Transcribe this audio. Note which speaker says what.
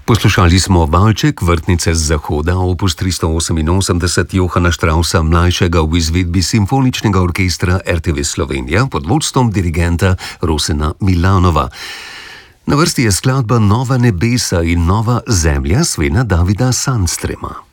Speaker 1: Poslušali smo valček Vrtnice z zahoda, opus 388 Johana Straussa mlajšega v izvedbi Simfoničnega orkestra RTV Slovenija pod vodstvom dirigenta Rosena Milanova. Na vrsti je skladba Nova nebesa in nova zemlja Svena Davida Sandstrema.